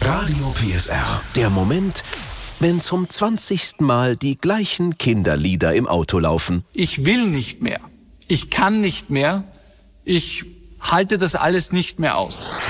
Radio PSR. Der Moment, wenn zum 20. Mal die gleichen Kinderlieder im Auto laufen. Ich will nicht mehr. Ich kann nicht mehr. Ich halte das alles nicht mehr aus.